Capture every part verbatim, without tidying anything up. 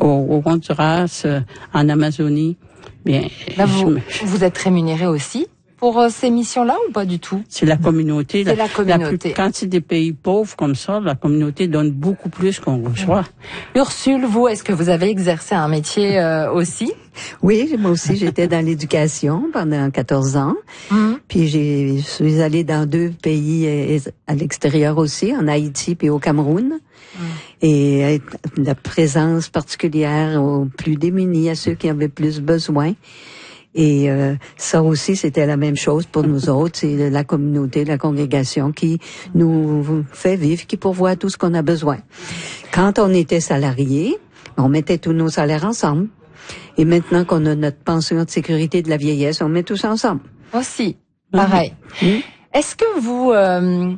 au, au Honduras, euh, en Amazonie. Bien, Là, vous, me... vous êtes rémunéré aussi pour euh, ces missions-là ou pas du tout? C'est la communauté. C'est la, la communauté. La plus, quand c'est des pays pauvres comme ça, la communauté donne beaucoup plus qu'on reçoit. Mmh. Ursule, vous, est-ce que vous avez exercé un métier euh, aussi? Oui, moi aussi, j'étais dans l'éducation pendant quatorze ans. Mmh. Puis j'ai, je suis allée dans deux pays à l'extérieur aussi, en Haïti puis au Cameroun. Mmh. Et la présence particulière aux plus démunis, à ceux qui avaient plus besoin. Et euh, ça aussi, c'était la même chose pour nous autres. C'est la communauté, la congrégation qui nous fait vivre, qui pourvoit tout ce qu'on a besoin. Quand on était salariés, on mettait tous nos salaires ensemble. Et maintenant qu'on a notre pension de sécurité de la vieillesse, on met tous ensemble. Aussi, pareil. Mmh. Est-ce que vous euh,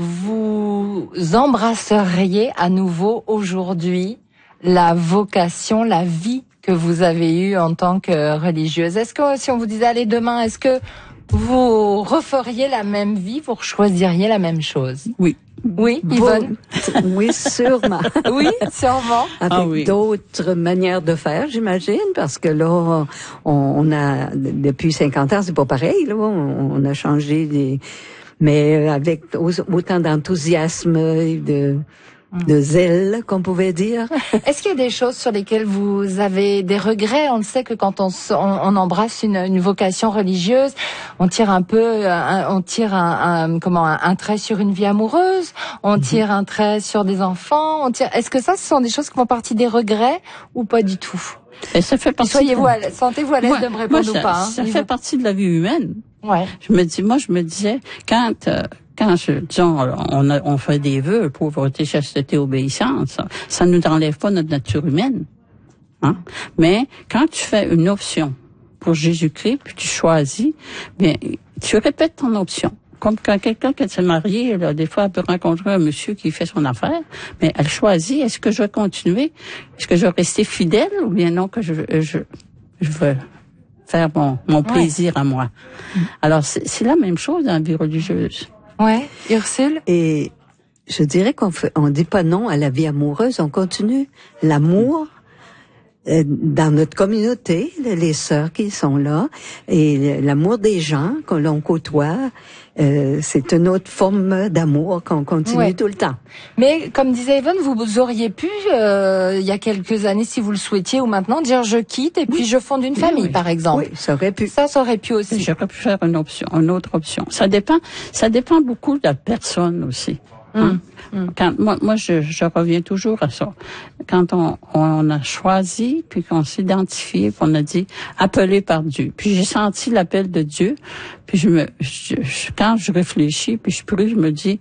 vous embrasseriez à nouveau aujourd'hui la vocation, la vie que vous avez eue en tant que religieuse? Est-ce que si on vous disait allez demain, est-ce que vous referiez la même vie, vous choisiriez la même chose? Oui. Oui, Yvonne? Oui, sûrement. Oui, sûrement. Avec ah oui. d'autres manières de faire, j'imagine, parce que là, on, on a, depuis cinquante ans, c'est pas pareil, là, on, on a changé des, mais avec autant d'enthousiasme et de, de zèle, qu'on pouvait dire. Est-ce qu'il y a des choses sur lesquelles vous avez des regrets? On le sait que quand on, on, on embrasse une, une vocation religieuse, on tire un peu, un, on tire un, un comment, un, un trait sur une vie amoureuse, on tire un trait sur des enfants. On tire. Est-ce que ça, ce sont des choses qui font partie des regrets ou pas du tout? Et ça fait partie. Soyez-vous, de... sentez-vous à l'aise ouais, de me répondre moi, ça, ou pas? Hein, ça fait partie de la vie humaine. Ouais. Je me dis, moi, je me disais, quand. Euh, Quand je, disons, on, a, on fait des vœux, pauvreté, chasteté, obéissance, ça, ça nous enlève pas notre nature humaine. Hein? Mais quand tu fais une option pour Jésus-Christ, puis tu choisis, bien, tu répètes ton option. Comme quand quelqu'un qui s'est marié, là, des fois, elle peut rencontrer un monsieur qui fait son affaire, mais elle choisit, est-ce que je vais continuer? Est-ce que je vais rester fidèle ou bien non que je, je, je veux faire mon, mon plaisir ouais. à moi? Alors, c'est, c'est la même chose dans la vie religieuse. Ouais, Ursule. Et je dirais qu'on fait, on dit pas non à la vie amoureuse, on continue l'amour euh, dans notre communauté, les sœurs qui sont là, et l'amour des gens que l'on côtoie, euh, c'est une autre forme d'amour qu'on continue ouais. tout le temps. Mais comme disait Yvonne, vous auriez pu, euh, il y a quelques années, si vous le souhaitiez, ou maintenant, dire je quitte et puis oui. je fonde une famille, oui, oui. par exemple. Oui, ça aurait pu. Ça, ça aurait pu aussi. J'aurais pu faire une option, une autre option. Ça dépend, ça dépend beaucoup de la personne aussi. Hein? Mmh. Mmh. Quand, moi, moi je, je reviens toujours à ça. Quand on, on a choisi, puis qu'on s'identifie, puis on a dit appelé par Dieu. Puis j'ai senti l'appel de Dieu. Puis je me, je, je, quand je réfléchis, puis je prie, je me dis,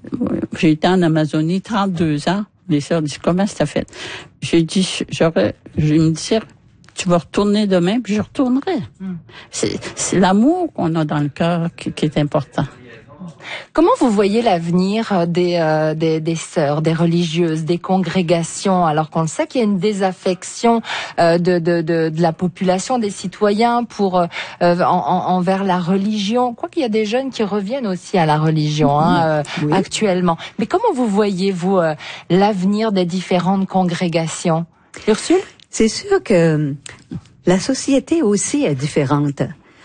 j'ai été en Amazonie trente-deux ans. Les sœurs disent comment ça fait. J'ai dit, j'aurais, je me dis, tu vas retourner demain, puis je retournerai. Mmh. C'est, c'est l'amour qu'on a dans le cœur qui, qui est important. Comment vous voyez l'avenir des, euh, des, des sœurs, des religieuses, des congrégations, alors qu'on le sait qu'il y a une désaffection euh, de, de, de, de la population, des citoyens pour euh, en, en, envers la religion. Quoi qu'il y a des jeunes qui reviennent aussi à la religion hein, euh, oui. actuellement. Mais comment vous voyez, vous, euh, l'avenir des différentes congrégations? Ursule? C'est sûr que la société aussi est différente.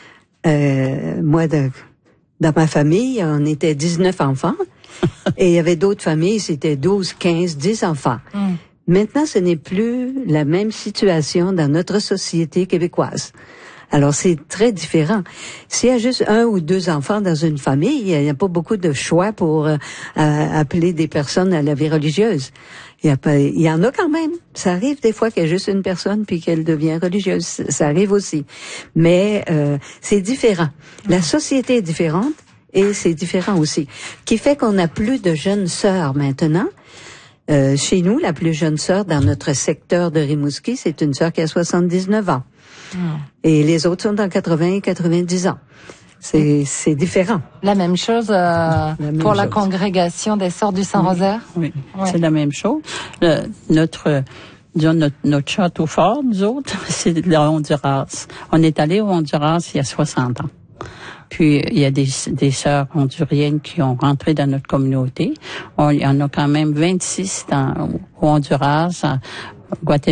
Euh, moi, de... Dans ma famille, on était dix-neuf enfants et il y avait d'autres familles, c'était douze, quinze, dix enfants. Mm. Maintenant, ce n'est plus la même situation dans notre société québécoise. Alors, c'est très différent. S'il y a juste un ou deux enfants dans une famille, il n'y a pas beaucoup de choix pour euh, appeler des personnes à la vie religieuse. Il y, a pas, il y en a quand même. Ça arrive des fois qu'il y a juste une personne puis qu'elle devient religieuse. Ça arrive aussi. Mais euh, c'est différent. La société est différente et c'est différent aussi. Qui fait qu'on n'a plus de jeunes sœurs maintenant. Euh, chez nous, la plus jeune sœur dans notre secteur de Rimouski, c'est une sœur qui a soixante-dix-neuf ans. Mmh. Et les autres sont dans quatre-vingts et quatre-vingt-dix ans. C'est, c'est différent. La même chose euh, la même pour chose. La congrégation des Sœurs du Saint-Rosaire? Oui, oui. Ouais. C'est la même chose. Le, notre, disons, notre, notre château fort, nous autres, c'est le Honduras. On est allé au Honduras il y a soixante ans. Puis, il y a des, des sœurs honduriennes qui ont rentré dans notre communauté. On, il y en a quand même vingt-six dans, au Honduras, à Guatemala.